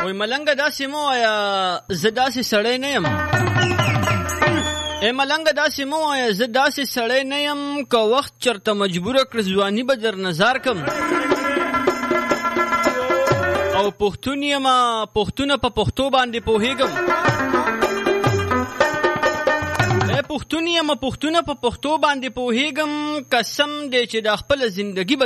وای ملنګه داسې مو وایا زه داسې سړی نه یم ملنګه داسې مو وایا زه داسې سړی نه یم که وخت چرته مجبوره کړ ځواني به در نظر کم او پښتون یم پښتونه په پښتو باندې پوهېږم پښتون یم پښتونه په پښتو باندې پوهېږم قسم دی چې د خپله زندګي به